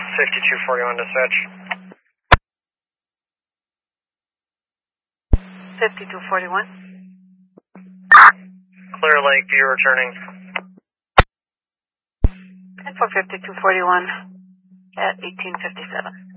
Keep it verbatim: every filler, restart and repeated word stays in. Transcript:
fifty-two forty-one dispatch. fifty-two forty-one. Clear Lake View returning. And for fifty-two forty-one at eighteen fifty-seven.